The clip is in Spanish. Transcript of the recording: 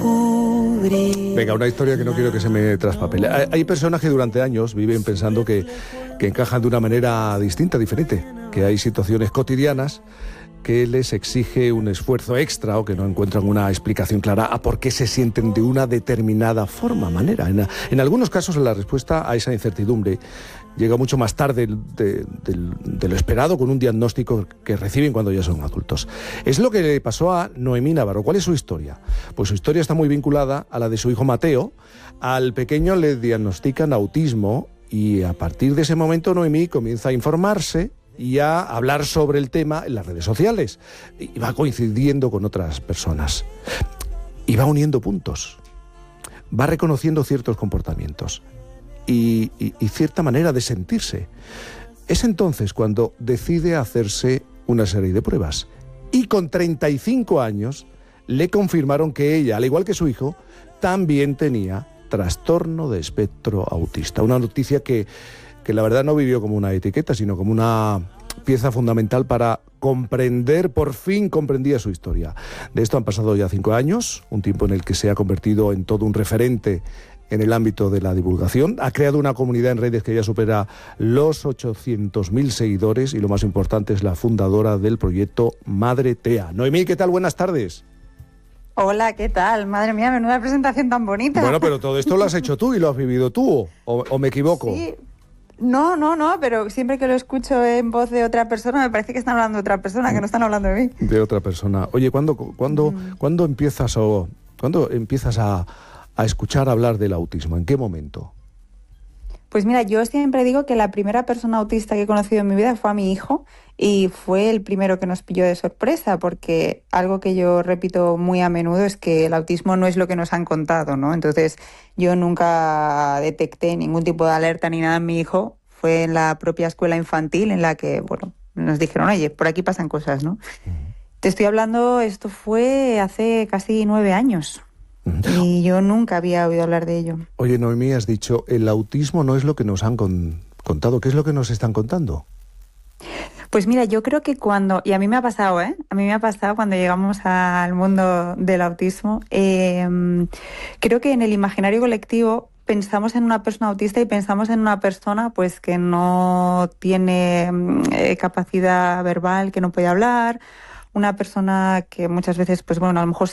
descubrir. Venga, una historia que no quiero que se me traspapele. Hay personas que durante años viven pensando que encajan de una manera distinta, diferente, que hay situaciones cotidianas que les exige un esfuerzo extra o que no encuentran una explicación clara a por qué se sienten de una determinada manera. En algunos casos la respuesta a esa incertidumbre llega mucho más tarde de lo esperado, con un diagnóstico que reciben cuando ya son adultos. Es lo que le pasó a Noemí Navarro. ¿Cuál es su historia? Pues su historia está muy vinculada a la de su hijo Mateo. Al pequeño le diagnostican autismo y a partir de ese momento Noemí comienza a informarse y a hablar sobre el tema en las redes sociales. Y va coincidiendo con otras personas. Y va uniendo puntos. Va reconociendo ciertos comportamientos y cierta manera de sentirse. Es entonces cuando decide hacerse una serie de pruebas. Y con 35 años le confirmaron que ella, al igual que su hijo, también tenía trastorno de espectro autista. Una noticia que la verdad no vivió como una etiqueta, sino como una pieza fundamental para comprender, por fin comprendía su historia. De esto han pasado ya 5 años, un tiempo en el que se ha convertido en todo un referente en el ámbito de la divulgación. Ha creado una comunidad en redes que ya supera los 800.000 seguidores y lo más importante es la fundadora del proyecto Madre TEA. Noemí, ¿qué tal? Buenas tardes. Hola, ¿qué tal? Madre mía, menuda presentación tan bonita. Bueno, pero todo esto lo has hecho tú y lo has vivido tú, ¿o me equivoco? Sí. No, pero siempre que lo escucho en voz de otra persona me parece que están hablando de otra persona, que no están hablando de mí. De otra persona. Oye, ¿cuándo empiezas a escuchar hablar del autismo? ¿En qué momento? Pues mira, yo siempre digo que la primera persona autista que he conocido en mi vida fue a mi hijo y fue el primero que nos pilló de sorpresa, porque algo que yo repito muy a menudo es que el autismo no es lo que nos han contado, ¿no? Entonces yo nunca detecté ningún tipo de alerta ni nada en mi hijo. Fue en la propia escuela infantil en la que, bueno, nos dijeron, oye, por aquí pasan cosas, ¿no? Te estoy hablando, esto fue hace casi 9 años. Y yo nunca había oído hablar de ello. Oye, Noemí, has dicho, el autismo no es lo que nos han contado. ¿Qué es lo que nos están contando? Pues mira, yo creo que y a mí me ha pasado, a mí me ha pasado cuando llegamos al mundo del autismo, creo que en el imaginario colectivo pensamos en una persona autista y pensamos en una persona pues que no tiene capacidad verbal, que no puede hablar, una persona que muchas veces, pues bueno, a lo mejor